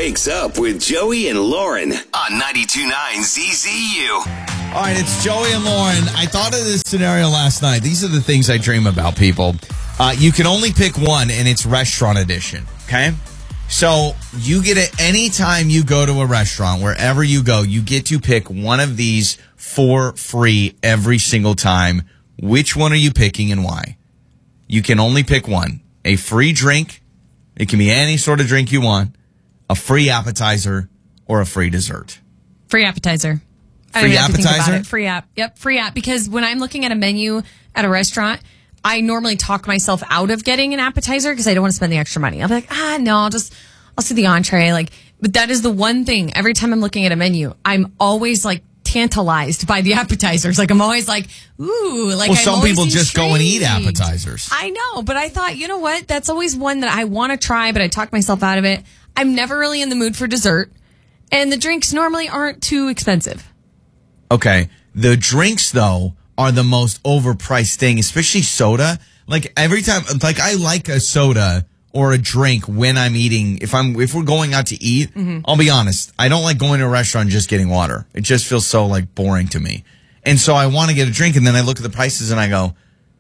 Wakes Up with Joey and Lauren on 92.9 ZZU. All right, it's Joey and Lauren. I thought of this scenario last night. These are the things I dream about, people. You can only pick one, and it's restaurant edition, okay? So you get it anytime you go to a restaurant, wherever you go, you get to pick one of these for free every single time. Which one are you picking and why? You can only pick one. A free drink. It can be any sort of drink you want. A free appetizer or a free dessert. Free appetizer. Free appetizer? Free app. Yep, free app. Because when I'm looking at a menu at a restaurant, I normally talk myself out of getting an appetizer because I don't want to spend the extra money. I'll be like, no, I'll see the entree. But that is the one thing. Every time I'm looking at a menu, I'm always tantalized by the appetizers. I'm always ooh. Well, some people just go and eat appetizers. I know, but I thought, you know what? That's always one that I want to try, but I talk myself out of it. I'm never really in the mood for dessert, and the drinks normally aren't too expensive. Okay. The drinks, though, are the most overpriced thing, especially soda. Every time, I like a soda or a drink when I'm eating. If we're going out to eat, I'll be honest, I don't like going to a restaurant and just getting water. It just feels so boring to me. And so I want to get a drink, and then I look at the prices and I go,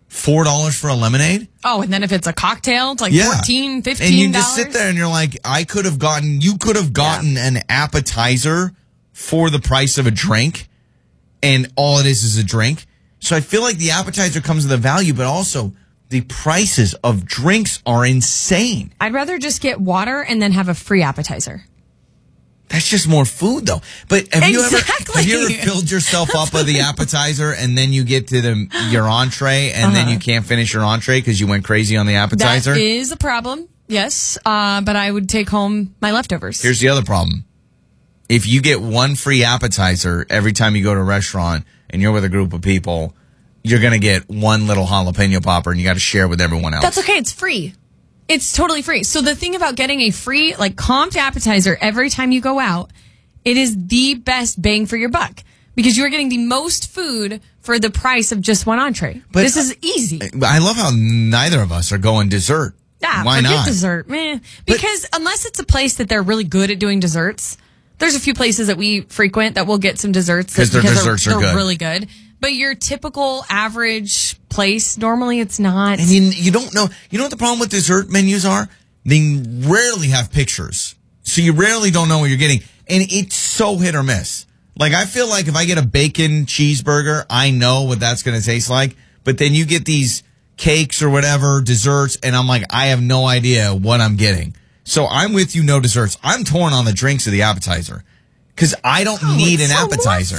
$4 for a lemonade? Oh, and then if it's a cocktail, it's $14, $15. And you just sit there and you're like, you could have gotten an appetizer for the price of a drink, and all it is a drink. So I feel like the appetizer comes with a value, but also the prices of drinks are insane. I'd rather just get water and then have a free appetizer. That's just more food, though. But have you ever filled yourself up with the appetizer and then you get to your entree and then you can't finish your entree because you went crazy on the appetizer? That is a problem, yes. But I would take home my leftovers. Here's the other problem. If you get one free appetizer every time you go to a restaurant and you're with a group of people, you're going to get one little jalapeno popper and you got to share with everyone else. That's okay. It's free. It's totally free. So the thing about getting a free, comped appetizer every time you go out, it is the best bang for your buck because you're getting the most food for the price of just one entree. But this is easy. I love how neither of us are going dessert. Yeah, why not? Dessert, man. Because unless it's a place that they're really good at doing desserts, there's a few places that we frequent that will get some desserts because their desserts are good. Really good. But your typical average place, normally it's not. And you don't know. You know what the problem with dessert menus are? They rarely have pictures. So you rarely don't know what you're getting. And it's so hit or miss. I feel like if I get a bacon cheeseburger, I know what that's going to taste like. But then you get these cakes or whatever, desserts, and I'm like, I have no idea what I'm getting. So I'm with you, no desserts. I'm torn on the drinks of the appetizer. Because I don't need an appetizer.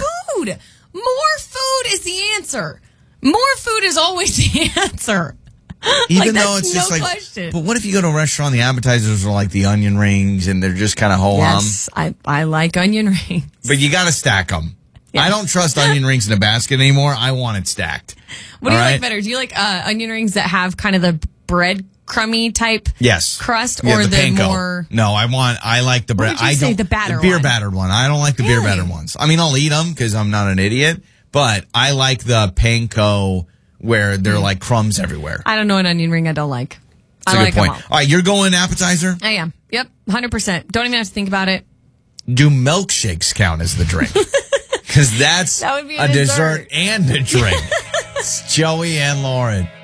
More food is the answer. More food is always the answer. Even though it's just question. But what if you go to a restaurant, the appetizers are the onion rings and they're just kind of ho-hum? Yes, I like onion rings. But you got to stack them. Yeah. I don't trust onion rings in a basket anymore. I want it stacked. What do you like better? Do you like onion rings that have kind of the bread crummy type crust or the panko. more? No, I like the bread. What would you say, the batter beer one? battered one. I don't like the beer battered ones. I mean, I'll eat them because I'm not an idiot, but I like the panko where they're like crumbs everywhere. I don't know an onion ring I don't like. That's a good point. All right, you're going appetizer? I am. Yep, 100%. Don't even have to think about it. Do milkshakes count as the drink? Because that would be a dessert and a drink. It's Joey and Lauren.